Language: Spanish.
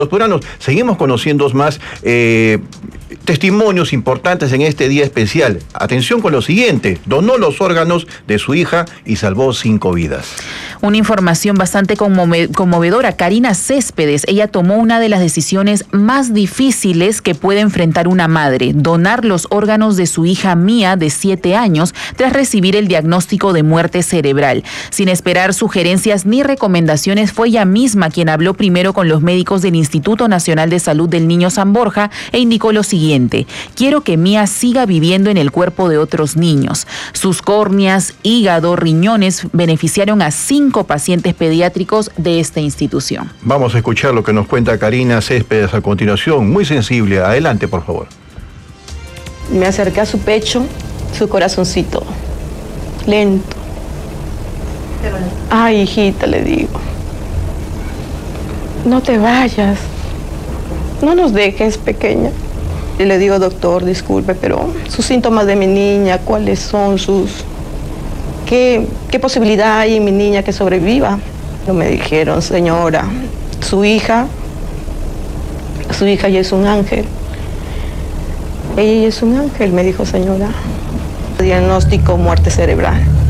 Los peruanos seguimos conociendo más testimonios importantes en este día especial. Atención con lo siguiente: donó los órganos de su hija y salvó 5 vidas. Una información bastante conmovedora. Karina Céspedes, ella tomó una de las decisiones más difíciles que puede enfrentar una madre: donar los órganos de su hija Mía, de 7 años, tras recibir el diagnóstico de muerte cerebral. Sin esperar sugerencias ni recomendaciones, fue ella misma quien habló primero con los médicos del Instituto Nacional de Salud del Niño San Borja e indicó lo siguiente: quiero que Mía siga viviendo en el cuerpo de otros niños. Sus córneas, hígado, riñones beneficiaron a 5 pacientes pediátricos de esta institución. Vamos a escuchar lo que nos cuenta Karina Céspedes a continuación, muy sensible. Adelante, por favor. Me acerqué a su pecho, su corazoncito, lento. Ay, hijita, le digo, no te vayas, no nos dejes, pequeña. Y le digo, doctor, disculpe, pero sus síntomas de mi niña, ¿cuáles son sus...? ¿Qué posibilidad hay en mi niña que sobreviva? No me dijeron, señora, su hija ya es un ángel. Ella es un ángel, me dijo, señora. Diagnóstico: muerte cerebral.